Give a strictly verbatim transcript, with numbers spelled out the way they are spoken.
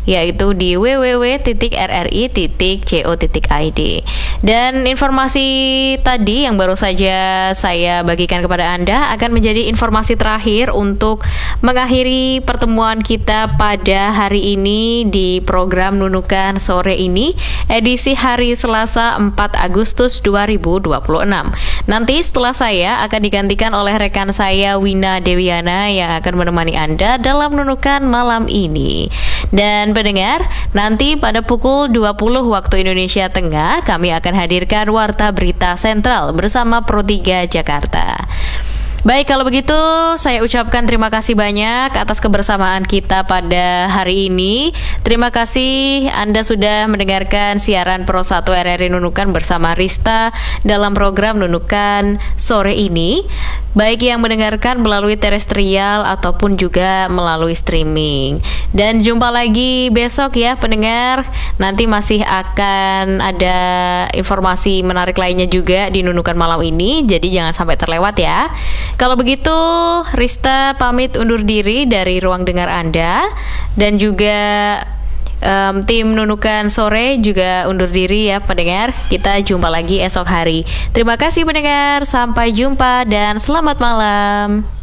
yaitu di w w w titik r r i titik co titik i d. Dan informasi tadi yang baru saja saya bagikan kepada Anda akan menjadi informasi terakhir untuk mengakhiri pertemuan kita pada hari ini di program Nunukan Sore ini, edisi hari Selasa empat Agustus dua ribu dua puluh enam. Nanti setelah saya akan digantikan oleh rekan saya Wina Dewiana yang akan menemani Anda dalam Nunukan malam ini. Dan pendengar, nanti pada pukul dua puluh waktu Indonesia Tengah kami akan hadirkan Warta Berita Sentral bersama Pro tiga Jakarta. Baik, kalau begitu saya ucapkan terima kasih banyak atas kebersamaan kita pada hari ini. Terima kasih Anda sudah mendengarkan siaran Pro satu R R I Nunukan bersama Rista dalam program Nunukan Sore ini, baik yang mendengarkan melalui terestrial ataupun juga melalui streaming. Dan jumpa lagi besok ya pendengar. Nanti masih akan ada informasi menarik lainnya juga di Nunukan malam ini, jadi jangan sampai terlewat ya. Kalau begitu, Rista pamit undur diri dari ruang dengar Anda, dan juga um, tim Nunukan Sore juga undur diri ya pendengar. Kita jumpa lagi esok hari. Terima kasih pendengar, sampai jumpa dan selamat malam.